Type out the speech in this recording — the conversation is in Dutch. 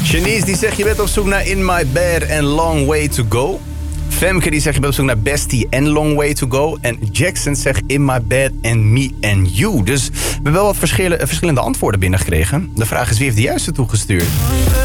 Shanice die zegt je bent op zoek naar In My Bed and Long Way To Go. Femke die zegt je bent op zoek naar Bestie en Long Way To Go. En Jackson zegt In My Bed and Me and You. Dus we hebben wel wat verschillende antwoorden binnengekregen. De vraag is wie heeft de juiste toegestuurd?